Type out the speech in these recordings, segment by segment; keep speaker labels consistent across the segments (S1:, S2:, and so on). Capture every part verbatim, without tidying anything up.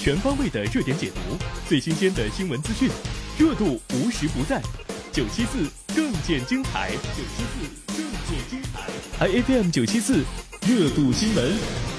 S1: 全方位的热点解读，最新鲜的新闻资讯，热度无时不在。九七四更见精彩，九七四更见精彩。I F M 九七四热度新闻，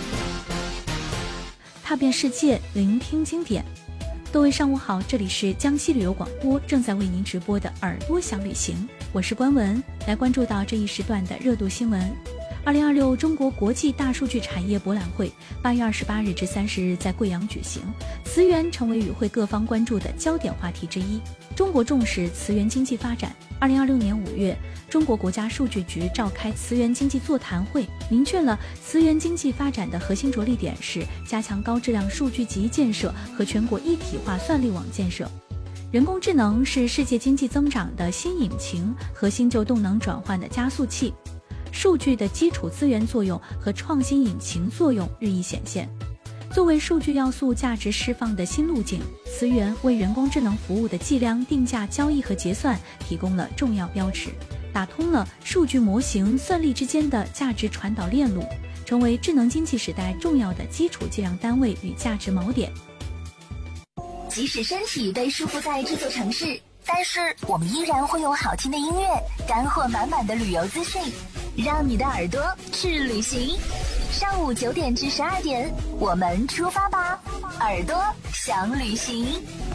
S2: 踏遍世界，聆听经典。各位上午好，这里是江西旅游广播正在为您直播的耳朵想旅行，我是关文，来关注到这一时段的热度新闻。二零二六中国国际大数据产业博览会八月二十八日至三十日在贵阳举行，磁源成为与会各方关注的焦点话题之一。中国重视磁源经济发展。二零二六年五月，中国国家数据局召开磁源经济座谈会，明确了磁源经济发展的核心着力点是加强高质量数据集建设和全国一体化算力网建设。人工智能是世界经济增长的新引擎和新旧动能转换的加速器。数据的基础资源作用和创新引擎作用日益显现。作为数据要素价值释放的新路径，磁源为人工智能服务的计量、定价、交易和结算提供了重要标尺，打通了数据模型、算力之间的价值传导链路，成为智能经济时代重要的基础计量单位与价值锚点。
S3: 即使身体被束缚在这座城市，但是我们依然会有好听的音乐、干货满满的旅游资讯，让你的耳朵去旅行。上午九点至十二点，我们出发吧，耳朵想旅行。